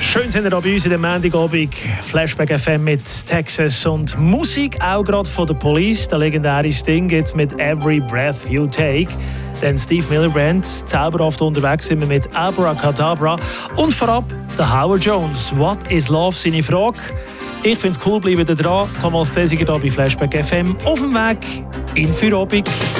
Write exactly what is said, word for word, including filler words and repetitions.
Schön sind wir da bei uns in der Montagabend. Flashback F M mit Texas und Musik auch gerade von der Police. Der legendäre Sting jetzt mit Every Breath You Take. Dann Steve Miller Band, zauberhaft unterwegs sind wir mit Abracadabra. Und vorab der Howard Jones. What is Love? Seine Frage. Ich finde es cool, bleiben da dran. Thomas Thesiger hier bei Flashback F M auf dem Weg in Feierabend.